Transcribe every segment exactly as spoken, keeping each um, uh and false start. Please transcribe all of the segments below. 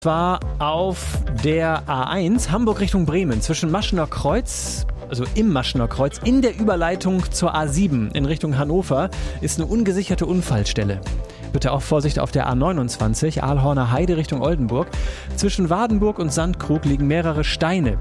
War auf der A eins Hamburg Richtung Bremen zwischen Maschener Kreuz, also im Maschener Kreuz, in der Überleitung zur A sieben in Richtung Hannover ist eine ungesicherte Unfallstelle. Bitte auch Vorsicht auf der A neunundzwanzig, Aalhorner Heide Richtung Oldenburg. Zwischen Wadenburg und Sandkrug liegen mehrere Steine.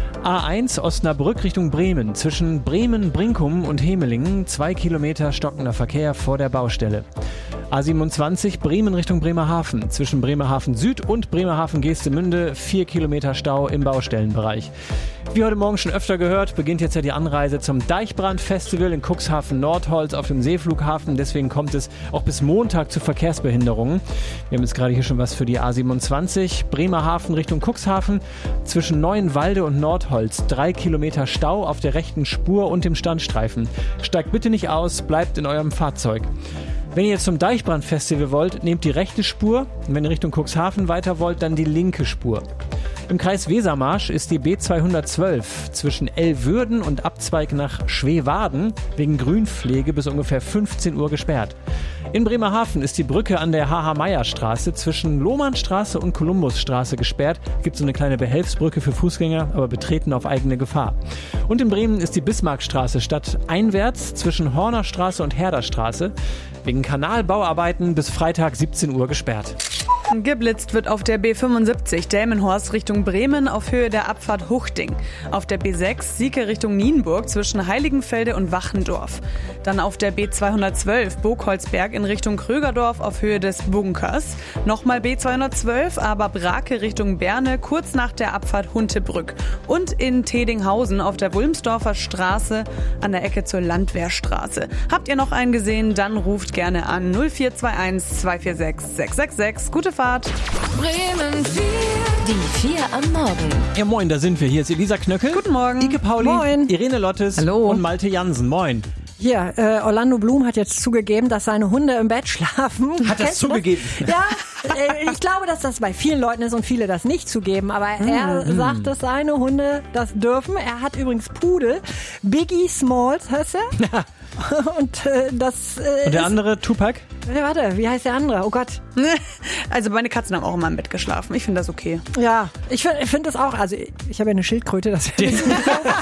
A eins Osnabrück Richtung Bremen. Zwischen Bremen-Brinkum und Hemelingen zwei Kilometer stockender Verkehr vor der Baustelle. A siebenundzwanzig Bremen Richtung Bremerhaven. Zwischen Bremerhaven Süd und Bremerhaven-Geestemünde vier Kilometer Stau im Baustellenbereich. Wie heute Morgen schon öfter gehört, beginnt jetzt ja die Anreise zum Deichbrand-Festival in Cuxhaven-Nordholz auf dem Seeflughafen. Deswegen kommt es auch bis Montag zu Verkehrsbehinderungen. Wir haben jetzt gerade hier schon was für die A siebenundzwanzig. Bremerhaven Richtung Cuxhaven. Zwischen Neuenwalde und Nordholz drei Kilometer Stau auf der rechten Spur und dem Standstreifen. Steigt bitte nicht aus, bleibt in eurem Fahrzeug. Wenn ihr jetzt zum Deichbrand-Festival wollt, nehmt die rechte Spur. Und wenn ihr Richtung Cuxhaven weiter wollt, dann die linke Spur. Im Kreis Wesermarsch ist die B zweihundertzwölf zwischen Elwürden und Abzweig nach Schweewaden wegen Grünpflege bis ungefähr fünfzehn Uhr gesperrt. In Bremerhaven ist die Brücke an der H H-Meyer-Straße zwischen Lohmannstraße und Kolumbusstraße gesperrt. Es gibt so eine kleine Behelfsbrücke für Fußgänger, aber betreten auf eigene Gefahr. Und in Bremen ist die Bismarckstraße stadteinwärts zwischen Hornerstraße und Herderstraße wegen Kanalbauarbeiten bis Freitag siebzehn Uhr gesperrt. Geblitzt wird auf der B fünfundsiebzig Delmenhorst Richtung Bremen auf Höhe der Abfahrt Huchting. Auf der B sechs Sieke Richtung Nienburg zwischen Heiligenfelde und Wachendorf. Dann auf der B zweihundertzwölf Burgholzberg in Richtung Krögerdorf auf Höhe des Bunkers. Nochmal B zweihundertzwölf, aber Brake Richtung Berne kurz nach der Abfahrt Huntebrück. Und in Tedinghausen auf der Wulmsdorfer Straße an der Ecke zur Landwehrstraße. Habt ihr noch einen gesehen, dann ruft gerne an null vier zwei eins zwei vier sechs sechs sechs sechs. Gute Fahrt. Bremen vier. Die vier am Morgen. Ja, moin, da sind wir. Hier ist Elisa Knöckel. Guten Morgen. Ike Pauli. Moin. Irene Lottes. Hallo. Und Malte Jansen. Moin. Hier, äh, Orlando Bloom hat jetzt zugegeben, dass seine Hunde im Bett schlafen. Hat das zugegeben? Das? Ja, äh, ich glaube, dass das bei vielen Leuten ist und viele das nicht zugeben. Aber er mm. sagt, dass seine Hunde das dürfen. Er hat übrigens Pudel. Biggie Smalls heißt er. Und äh, das äh, Und der ist, andere, Tupac? Ja, warte, wie heißt der andere? Oh Gott. Also meine Katzen haben auch immer im Bett geschlafen. Ich finde das okay. Ja, ich finde ich find das auch. Also ich, ich habe ja eine Schildkröte, dass ich nicht um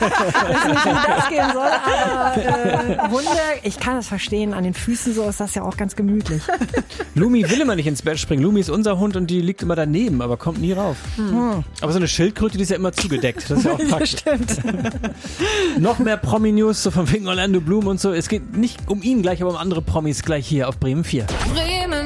das gehen soll. Aber äh, Hunde, ich kann das verstehen. An den Füßen so ist das ja auch ganz gemütlich. Lumi will immer nicht ins Bett springen. Lumi ist unser Hund und die liegt immer daneben, aber kommt nie rauf. Hm. Aber so eine Schildkröte, die ist ja immer zugedeckt. Das ist ja auch praktisch. Stimmt. Noch mehr Promi-News, so von wegen Orlando Bloom und so. Es geht nicht um ihn gleich, aber um andere Promis gleich hier auf Bremen vier. Bremen